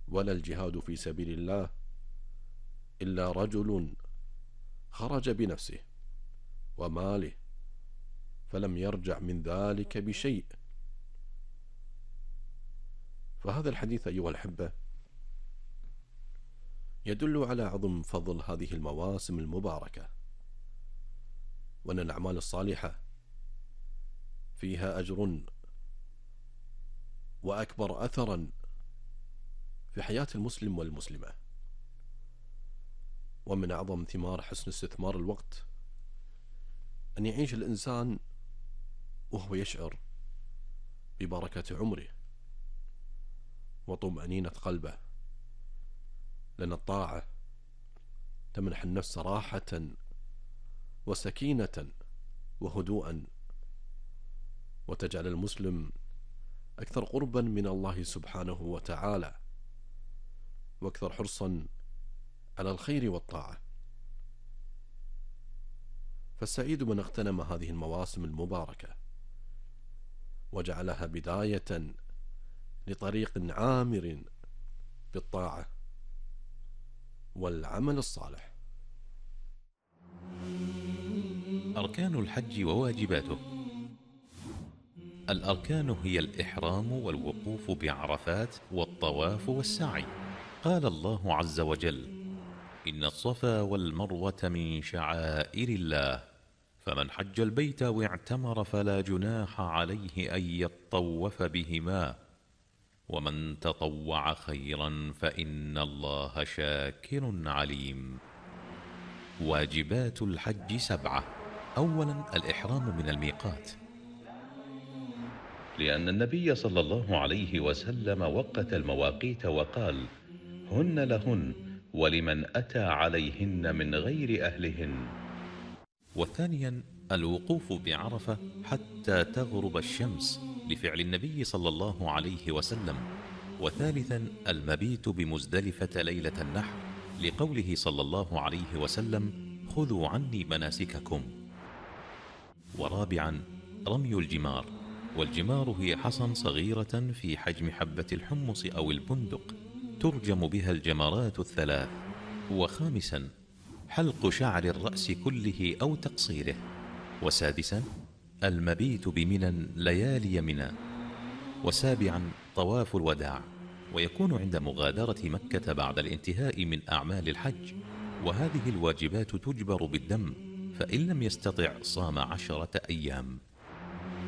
ولا الجهاد في سبيل الله إلا رجل خرج بنفسه وماله فلم يرجع من ذلك بشيء. فهذا الحديث أيها الأحبة يدل على عظم فضل هذه المواسم المباركة، وأن الأعمال الصالحة فيها أجر وأكبر أثرا في حياة المسلم والمسلمة. ومن أعظم ثمار حسن استثمار الوقت أن يعيش الإنسان وهو يشعر ببركة عمره وطمأنينة قلبه، لأن الطاعة تمنح النفس راحة وسكينة وهدوءا، وتجعل المسلم أكثر قربا من الله سبحانه وتعالى، وأكثر حرصا على الخير والطاعة. فالسعيد من اغتنم هذه المواسم المباركة وجعلها بداية لطريق عامر بالطاعة والعمل الصالح. أركان الحج وواجباته. الأركان هي الإحرام والوقوف بعرفات والطواف والسعي. قال الله عز وجل: إن الصفا والمروة من شعائر الله، فمن حج البيت واعتمر فلا جناح عليه أن يطوف بهما، ومن تطوع خيرا فإن الله شاكر عليم. واجبات الحج 7. أولا الإحرام من الميقات، لأن النبي صلى الله عليه وسلم وقت المواقيت وقال: هن لهن ولمن أتى عليهن من غير أهلهن. وثانيا الوقوف بعرفة حتى تغرب الشمس لفعل النبي صلى الله عليه وسلم. وثالثا المبيت بمزدلفة ليلة النحر لقوله صلى الله عليه وسلم: خذوا عني مناسككم. ورابعا رمي الجمار، والجمار هي حصى صغيرة في حجم حبة الحمص أو البندق ترجم بها الجمرات الثلاث. وخامسا حلق شعر الرأس كله أو تقصيره. وسادسا المبيت بمنى ليالي منى. وسابعا طواف الوداع، ويكون عند مغادرة مكة بعد الانتهاء من أعمال الحج. وهذه الواجبات تجبر بالدم، فإن لم يستطع صام 10 أيام.